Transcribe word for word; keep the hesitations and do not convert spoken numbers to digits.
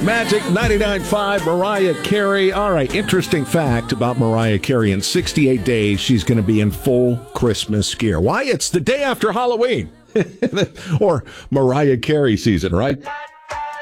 Magic ninety-nine point five, Mariah Carey. All right, interesting fact about Mariah Carey. In sixty-eight days, she's going to be in full Christmas gear. Why? It's the day after Halloween. Or Mariah Carey season, right?